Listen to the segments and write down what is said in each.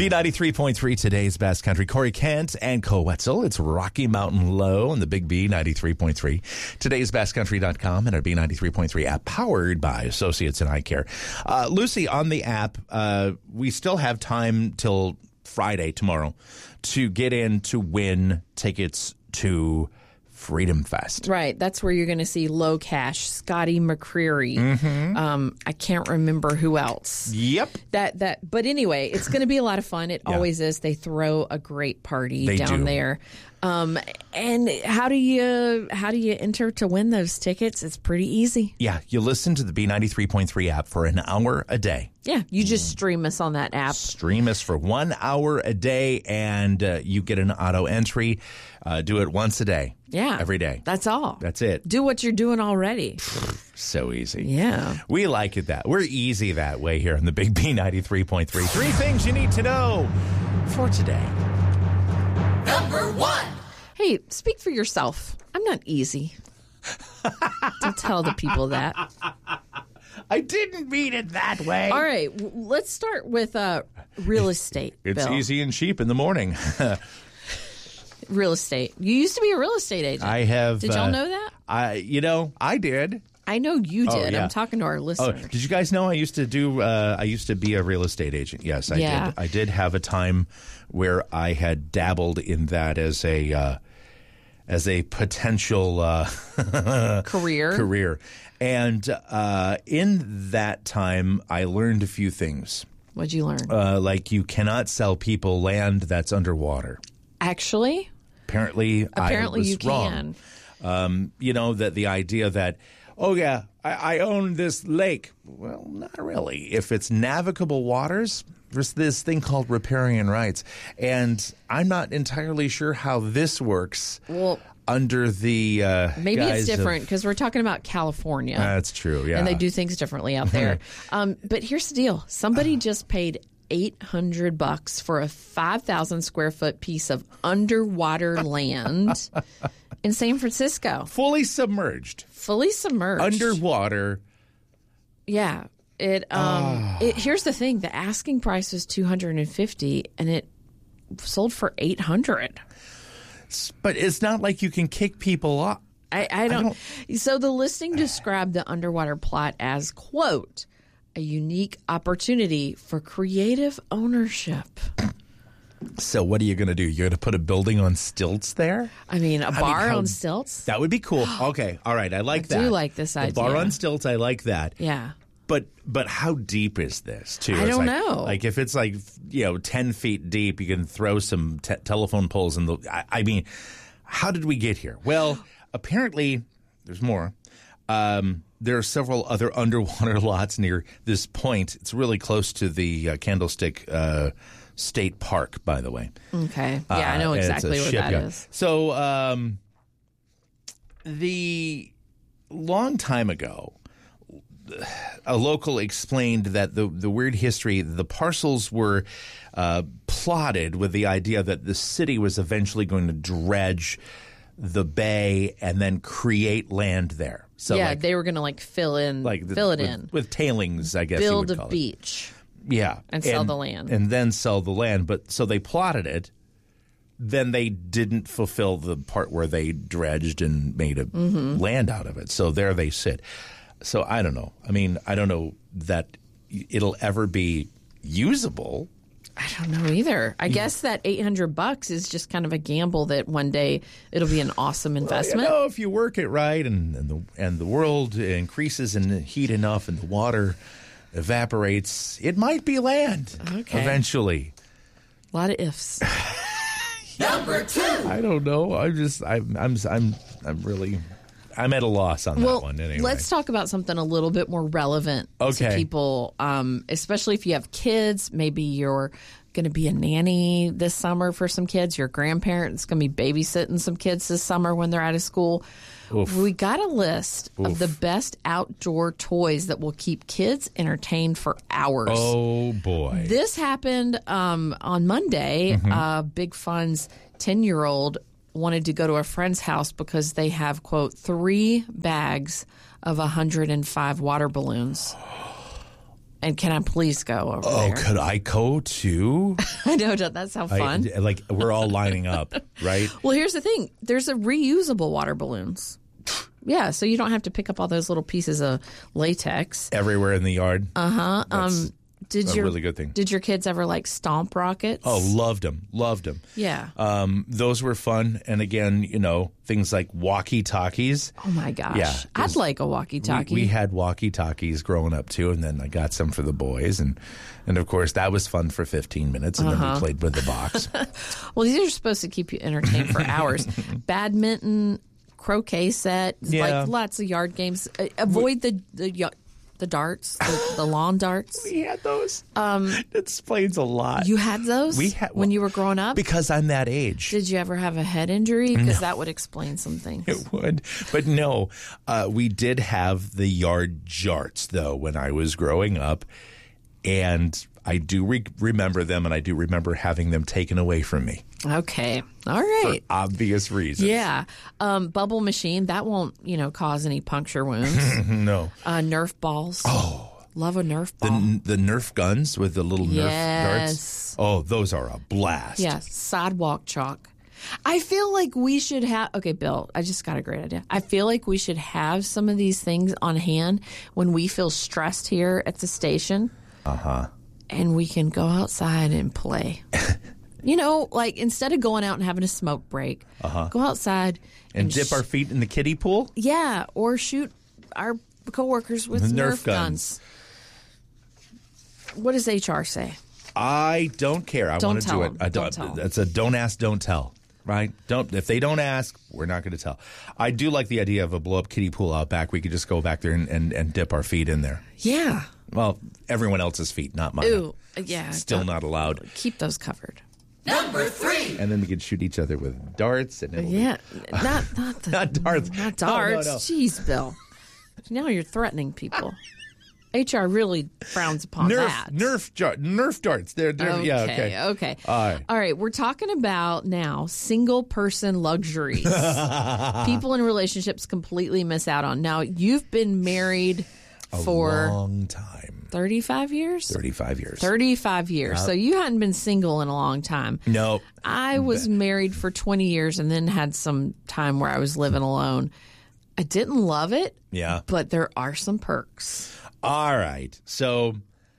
B93.3, today's best country. Corey Kent and Co Wetzel. It's Rocky Mountain Low on the Big B 93.3. Today's bestcountry.com and our B93.3 app powered by Associates in Eye Care. Lucy, on the app, we still have time till Friday, tomorrow, to get in to win tickets to Freedom Fest. Right. That's where you're going to see Low Cash, Scotty McCreery. I can't remember who else. Yep. But anyway, it's going to be a lot of fun. It always is. They throw a great party down there. And how do you enter to win those tickets? It's pretty easy. Yeah. You listen to the B93.3 app for an hour a day. Yeah. You just stream us on that app. Stream us for 1 hour a day, and you get an auto entry. Do it once a day. Yeah. Every day. That's all. That's it. Do what you're doing already. So easy. Yeah. We like it that. We're easy that way here on the Big B 93.3. 3 things you need to know for today. Number 1. Hey, speak for yourself. I'm not easy. Don't tell the people that. I didn't mean it that way. All right. Let's start with real estate. It's Bill. easy and cheap in the morning. Real estate. You used to be a real estate agent. I have. Did y'all know that? I did. I know you did. yeah. I'm talking to our listeners. Oh, did you guys know I used to do? I used to be a real estate agent. Yes, I did. I did have a time where I had dabbled in that as a potential career. And in that time, I learned a few things. What'd you learn? Like you cannot sell people land that's underwater. Actually? Apparently I was you wrong. can. That the idea that, oh, yeah, I own this lake. Well, not really. If it's navigable waters, there's this thing called riparian rights. And I'm not entirely sure how this works under the maybe guise it's different because we're talking about California. That's true, yeah. And they do things differently out there. But here's the deal. Somebody just paid $800 for a 5,000 square foot piece of underwater land in San Francisco. Fully submerged. Underwater. Yeah. Here's the thing. The asking price was $250 and it sold for $800. But it's not like you can kick people off. I don't. So the listing described the underwater plot as, quote, a unique opportunity for creative ownership. So what are you going to do? You're going to put a building on stilts there? I mean, a bar on stilts? That would be cool. Okay. All right. I like that. I do like this idea. The bar on stilts, I like that. Yeah. But how deep is this, too? I don't know. Like, if it's 10 feet deep, you can throw some telephone poles in the... I mean, how did we get here? Well, apparently, there's more. There are several other underwater lots near this point. It's really close to the Candlestick State Park, by the way. Okay. Yeah, I know exactly where that is. So, the long time ago, a local explained that the weird history, the parcels were plotted with the idea that the city was eventually going to dredge the bay and then create land there. So they were going to fill it in with tailings, I guess. Build you would call a beach. Yeah, and sell the land, and then sell the land. But so they plotted it. Then they didn't fulfill the part where they dredged and made a land out of it. So there they sit. So I don't know. I mean, I don't know that it'll ever be usable. I don't know either. I guess that $800 is just kind of a gamble that one day it'll be an awesome investment. Well, if you work it right and the world increases in heat enough and the water evaporates, it might be land eventually. A lot of ifs. Number 2. I don't know. I'm at a loss on that one anyway. Let's talk about something a little bit more relevant to people, especially if you have kids. Maybe you're going to be a nanny this summer for some kids. Your grandparent's going to be babysitting some kids this summer when they're out of school. Oof. We got a list of the best outdoor toys that will keep kids entertained for hours. Oh, boy. This happened on Monday. Big Fun's 10-year-old wanted to go to a friend's house because they have, quote, 3 bags of 105 water balloons. And can I please go over there? Oh, could I go too? I know, that sounds fun. We're all lining up, right? Well, here's the thing. There's a reusable water balloons. Yeah, so you don't have to pick up all those little pieces of latex. Everywhere in the yard. Uh-huh. That's a really good thing. Did your kids ever like stomp rockets? Oh, loved them. Yeah. Those were fun. And again, things like walkie-talkies. Oh, my gosh. Yeah, I'd like a walkie-talkie. We had walkie-talkies growing up, too, and then I got some for the boys. And of course, that was fun for 15 minutes, and then we played with the box. Well, these are supposed to keep you entertained for hours. Badminton, croquet set, like lots of yard games. Avoid the darts, the lawn darts. We had those. It explains a lot. You had those? We had when you were growing up? Because I'm that age. Did you ever have a head injury? Because that would explain some things. It would. But no, we did have the yard jarts, though, when I was growing up. And I do remember them, and I do remember having them taken away from me. Okay. All right. For obvious reasons. Yeah. Bubble machine, that won't, cause any puncture wounds. No. Nerf balls. Oh. Love a Nerf ball. The Nerf guns with the little Nerf darts. Oh, those are a blast. Yes. Sidewalk chalk. I feel like we should have... Okay, Bill, I just got a great idea. I feel like we should have some of these things on hand when we feel stressed here at the station. Uh-huh. And we can go outside and play. Like instead of going out and having a smoke break, go outside and dip our feet in the kiddie pool? Yeah, or shoot our coworkers with Nerf guns. What does HR say? I don't care. I want to do it. It's a don't ask, don't tell. Right? If they don't ask, we're not going to tell. I do like the idea of a blow-up kiddie pool out back. We could just go back there and dip our feet in there. Yeah. Well, everyone else's feet, not mine. Ooh, yeah. Still not allowed. Keep those covered. Number 3. And then we could shoot each other with darts. And not darts. Not darts. No. Jeez, Bill. Now you're threatening people. HR really frowns upon that. Nerf darts. They're okay. All right. We're talking about now single-person luxuries. People in relationships completely miss out on. Now, you've been married for... a long time. 35 years? 35 years. 35 years. So you hadn't been single in a long time. No. I was married for 20 years and then had some time where I was living alone. I didn't love it. Yeah. But there are some perks. All right. So,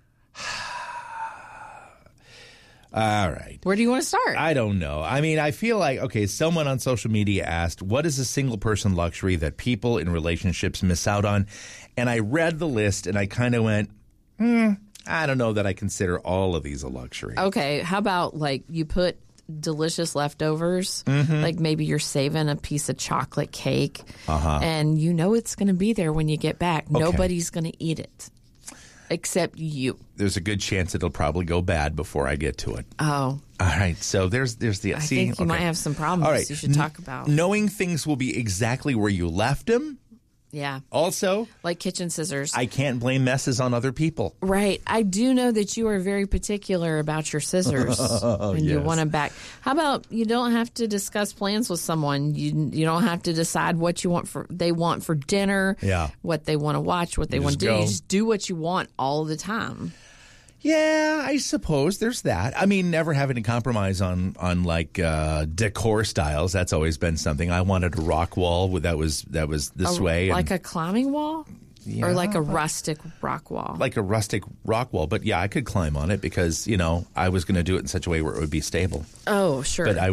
all right. Where do you want to start? I don't know. I mean, I feel like, someone on social media asked, what is a single person luxury that people in relationships miss out on? And I read the list and I kind of went, I don't know that I consider all of these a luxury. Okay. How about like you put delicious leftovers, like maybe you're saving a piece of chocolate cake and it's going to be there when you get back. Okay. Nobody's going to eat it except you. There's a good chance it'll probably go bad before I get to it. Oh. All right. So there's the... I think you might have some problems. All right. You should talk about. Knowing things will be exactly where you left them. Yeah. Also, like kitchen scissors. I can't blame messes on other people. Right. I do know that you are very particular about your scissors and you want them back. How about you don't have to discuss plans with someone. You don't have to decide what they want for dinner, what they want to watch, what they want to do. You just do what you want all the time. Yeah, I suppose there's that. I mean, never having to compromise on like decor styles. That's always been something. I wanted a rock wall that was this way, like a climbing wall, or like a rustic rock wall. Like a rustic rock wall, but yeah, I could climb on it because I was going to do it in such a way where it would be stable. Oh, sure. But I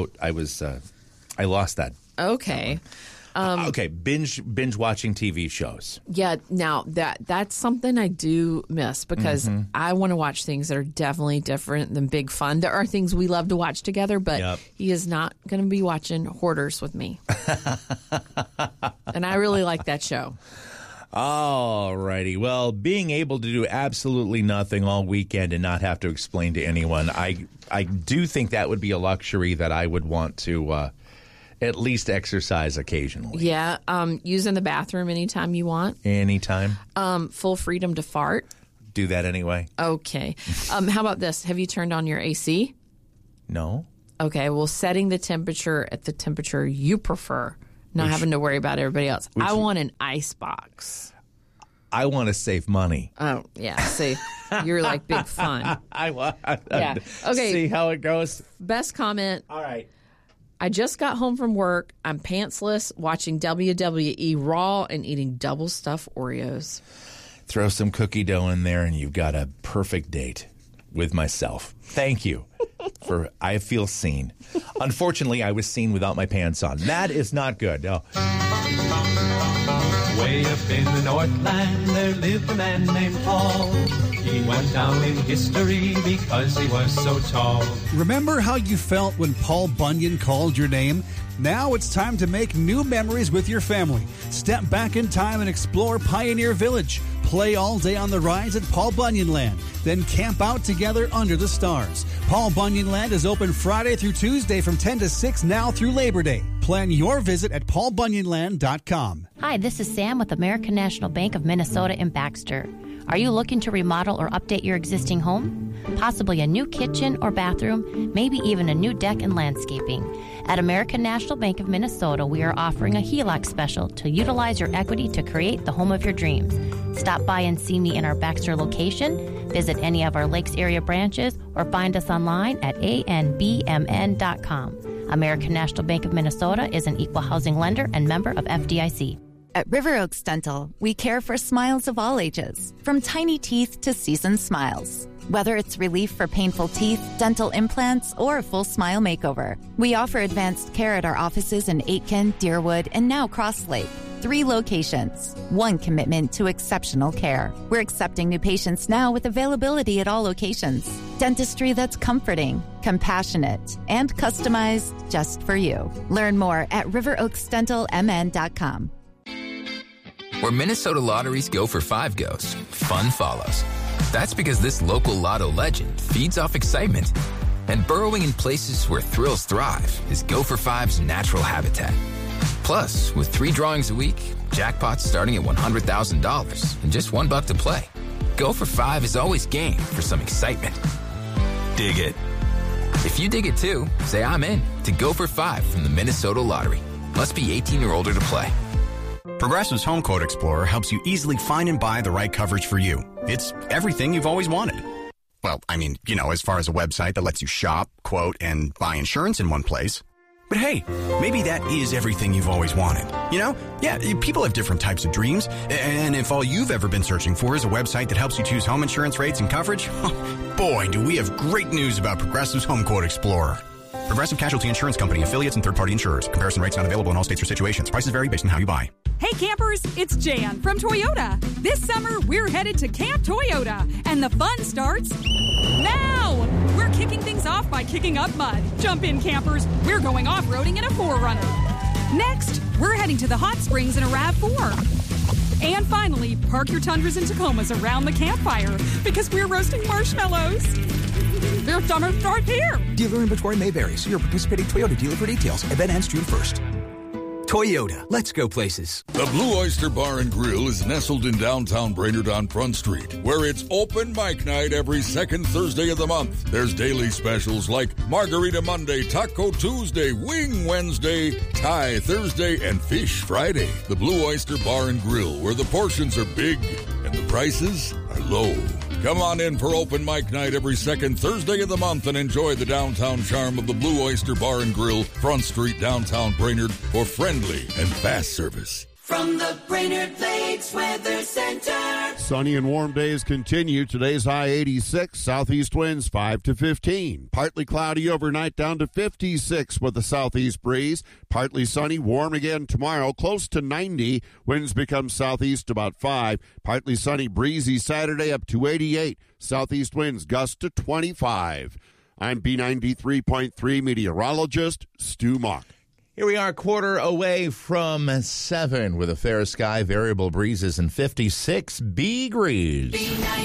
lost that. Okay. Binge watching TV shows. Yeah, now that's something I do miss because I want to watch things that are definitely different than Big Fun. There are things we love to watch together, but he is not going to be watching Hoarders with me. And I really like that show. All righty. Well, being able to do absolutely nothing all weekend and not have to explain to anyone, I do think that would be a luxury that I would want to at least exercise occasionally. Yeah. Using the bathroom anytime you want. Anytime. Full freedom to fart. Do that anyway. Okay. How about this? Have you turned on your AC? No. Okay. Well, setting the temperature at the temperature you prefer, not having to worry about everybody else. I want an ice box. I want to save money. Oh, yeah. See, you're like big fun. Yeah. Okay. See how it goes. Best comment. All right. I just got home from work. I'm pantsless, watching WWE Raw and eating double stuffed Oreos. Throw some cookie dough in there and you've got a perfect date with myself. Thank you. I feel seen. Unfortunately, I was seen without my pants on. That is not good. No. Way up in the Northland, there lived a man named Paul. He went down in history because he was so tall. Remember how you felt when Paul Bunyan called your name? Now it's time to make new memories with your family. Step back in time and explore Pioneer Village. Play all day on the rides at Paul Bunyan Land. Then camp out together under the stars. Paul Bunyan Land is open Friday through Tuesday from 10 to 6 now through Labor Day. Plan your visit at paulbunyanland.com. Hi, this is Sam with American National Bank of Minnesota in Baxter. Are you looking to remodel or update your existing home? Possibly a new kitchen or bathroom, maybe even a new deck and landscaping. At American National Bank of Minnesota, we are offering a HELOC special to utilize your equity to create the home of your dreams. Stop by and see me in our Baxter location, visit any of our Lakes area branches, or find us online at anbmn.com. American National Bank of Minnesota is an equal housing lender and member of FDIC. At River Oaks Dental, we care for smiles of all ages, from tiny teeth to seasoned smiles. Whether it's relief for painful teeth, dental implants, or a full smile makeover, we offer advanced care at our offices in Aitkin, Deerwood, and now Cross Lake. 3 locations, 1 commitment to exceptional care. We're accepting new patients now with availability at all locations. Dentistry that's comforting, compassionate, and customized just for you. Learn more at riveroaksdentalmn.com. Where Minnesota lotteries go for 5 goes, fun follows. That's because this local lotto legend feeds off excitement. And burrowing in places where thrills thrive is Go for 5's natural habitat. Plus, with 3 drawings a week, jackpots starting at $100,000 and just $1 to play. Go for 5 is always game for some excitement. Dig it. If you dig it too, say I'm in to Go for 5 from the Minnesota Lottery. Must be 18 or older to play. Progressive's Home Quote Explorer helps you easily find and buy the right coverage for you. It's everything you've always wanted. Well, I mean, as far as a website that lets you shop, quote, and buy insurance in one place. But hey, maybe that is everything you've always wanted. Yeah, people have different types of dreams. And if all you've ever been searching for is a website that helps you choose home insurance rates and coverage, boy, do we have great news about Progressive's Home Quote Explorer. Progressive Casualty Insurance Company, affiliates, and third-party insurers. Comparison rates not available in all states or situations. Prices vary based on how you buy. Hey campers, it's Jan from Toyota. This summer, we're headed to Camp Toyota, and the fun starts now! We're kicking things off by kicking up mud. Jump in, campers. We're going off-roading in a 4Runner. Next, we're heading to the hot springs in a RAV4. And finally, park your Tundras and Tacomas around the campfire because we're roasting marshmallows. Their summer starts here. Dealer inventory may vary. See your participating Toyota dealer for details. Event ends June 1st. Toyota, let's go places. The Blue Oyster Bar and Grill is nestled in downtown Brainerd on Front Street, where it's open mic night every second Thursday of the month. There's daily specials like Margarita Monday, Taco Tuesday, Wing Wednesday, Thai Thursday, and Fish Friday. The Blue Oyster Bar and Grill, where the portions are big and the prices are low. Come on in for open mic night every second Thursday of the month and enjoy the downtown charm of the Blue Oyster Bar and Grill, Front Street, downtown Brainerd, for friendly and fast service. From the Brainerd Lakes Weather Center. Sunny and warm days continue. Today's high 86, southeast winds 5 to 15. Partly cloudy overnight down to 56 with a southeast breeze. Partly sunny, warm again tomorrow, close to 90. Winds become southeast about 5. Partly sunny, breezy Saturday up to 88. Southeast winds gust to 25. I'm B93.3 meteorologist Stu Mock. Here we are, quarter away from 7 with a fair sky, variable breezes, and 56 degrees.